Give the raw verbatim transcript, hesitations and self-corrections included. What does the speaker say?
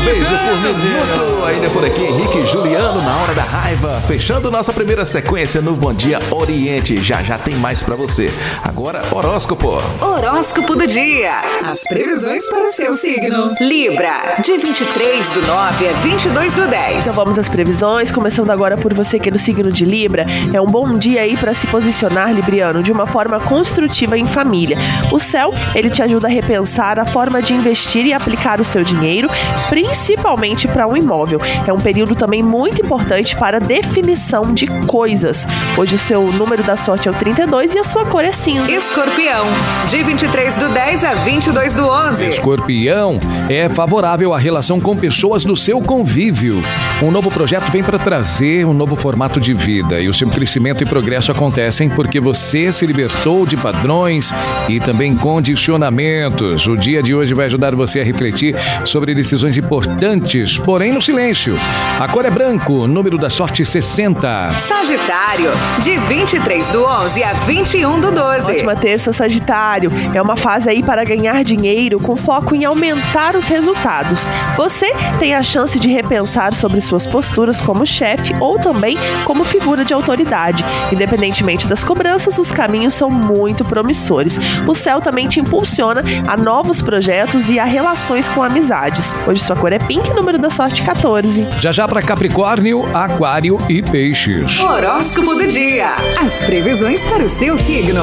beijo por minuto. Ainda por aqui, Henrique e Juliano, na hora da raiva. Fechando nossa primeira sequência no Bom Dia Oriente. Já já tem mais pra você. Agora, horóscopo. Horóscopo do dia. As previsões para o seu signo. Libra, de vinte e três do nove a vinte e dois do dez. Então vamos às previsões, começando agora por você que é do signo de Libra. É um bom dia aí para se posicionar, libriano, de uma forma construtiva em família. O céu, ele te ajuda a repensar a forma de investir e aplicar o seu dinheiro, principalmente para um imóvel. É um período também muito importante para definição de coisas. Hoje o seu número da sorte é o trinta e dois e a sua cor é cinza. Escorpião, de vinte e três do dez a vinte e dois do onze. Escorpião é favorável à relação com pessoas do seu convívio. Um novo projeto vem para trazer um novo formato de vida e o seu crescimento e progresso acontecem porque você se libertou de padrões e também condicionamentos. O dia de hoje vai ajudar você a refletir sobre decisões importantes, porém no silêncio. A cor é branco, número da sorte sessenta. Sagitário, de vinte e três do onze a vinte e um do doze. Ótima terça, Sagitário. É uma fase aí para ganhar dinheiro com foco em aumentar os resultados. Você tem a chance de repensar sobre suas posturas como chefe ou também como figura de autoridade. Independentemente das cobranças, os caminhos são muito promissores. O céu também te impulsiona a novos projetos e a relações com amizades. Hoje sua cor é pink, número da sorte quatorze. Já já para Capricórnio, Aquário e Peixes. Horóscopo do dia. As previsões para o seu signo.